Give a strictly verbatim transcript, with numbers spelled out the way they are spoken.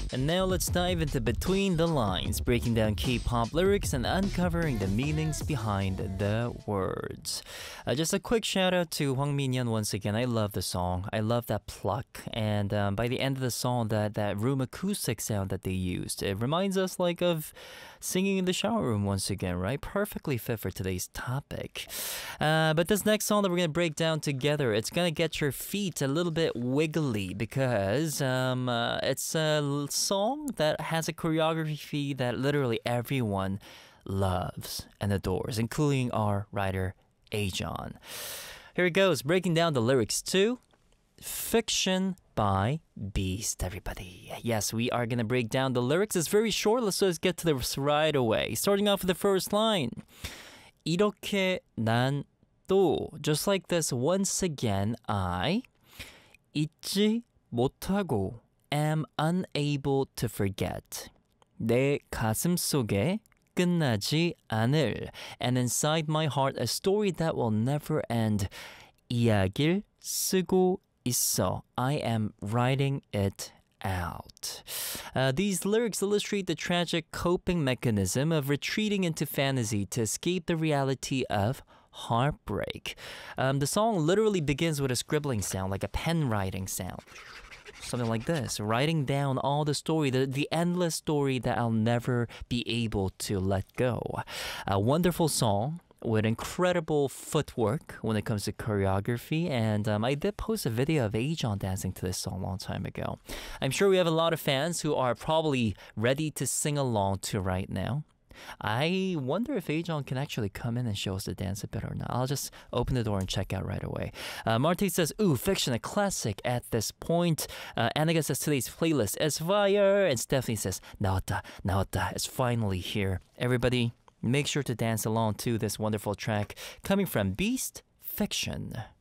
And now let's dive into Between the Lines, breaking down K-pop lyrics and uncovering the meanings behind the words. Uh, just a quick shout out to Hwang Min-yeon once again. I love the song. I love that pluck. And um, by the end of the song, that, that room acoustic sound that they used, it reminds us like of singing in the shower room once again, right? Perfectly fit for today's topic. Uh, but this next song that we're going to break down together, it's going to get your feet a little bit wiggly because um, uh, it's a song that has a choreography that literally everyone loves and adores, including our writer, Ajon. Here it goes, breaking down the lyrics to Fiction by Beast, everybody. Yes, we are going to break down the lyrics. It's very short. Let's just get to this right away. Starting off with the first line. 이렇게 난 또, just like this, once again, I 잊지 못하고 am unable to forget. 내 가슴 속에 끝나지 않을, and inside my heart a story that will never end. 이야기를 쓰고 있어. I am writing it out. Uh, these lyrics illustrate the tragic coping mechanism of retreating into fantasy to escape the reality of heartbreak. Um, the song literally begins with a scribbling sound, like a pen writing sound. Something like this, writing down all the story, the, the endless story that I'll never be able to let go. A wonderful song with incredible footwork when it comes to choreography, and um, I did post a video of Ajon dancing to this song a long time ago. I'm sure we have a lot of fans who are probably ready to sing along to right now. I wonder if Ajon can actually come in and show us the dance a bit or not. I'll just open the door and check out right away. Uh, Marty says, ooh, Fiction, a classic at this point. Uh, Annika says, today's playlist is fire. And Stephanie says, 나왔다, 나왔다, it's finally here. Everybody, make sure to dance along to this wonderful track coming from Beast, Fiction.